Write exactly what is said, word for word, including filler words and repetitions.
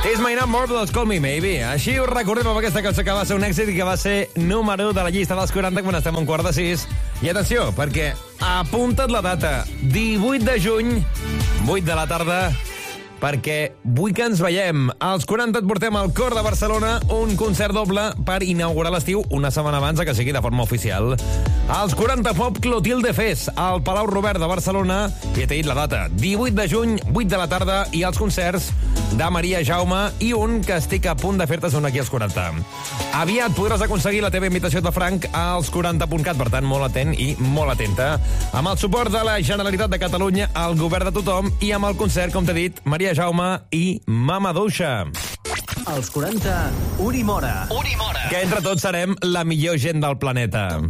Is My Number dels Call Me Maybe. Així us recordem amb aquesta cançó que va ser un èxit i que va ser número u de la llista dels quaranta quan estem a un quart de sis. I atenció, perquè apunta't la data, divuit de juny, vuit de la tarda, perquè vull que ens veiem. Als quaranta et portem al Cor de Barcelona un concert doble per inaugurar l'estiu una setmana abans que sigui de forma oficial. Als quaranta Pop Clotilde Fest al Palau Robert de Barcelona, i t'he dit la data, divuit de juny, vuit de la tarda, i els concerts de Maria Jaume i un que estic a punt de fer-te sonar aquí als quaranta. Aviat podràs aconseguir la teva invitació de franc als quaranta punt cat, per tant, molt atent i molt atenta. Amb el suport de la Generalitat de Catalunya, el govern de tothom, i amb el concert, com t'he dit, Maria Jaume i Mama Duixa. Als quaranta, Uri Mora. Uri Mora. Que entre tots serem la millor gent del planeta.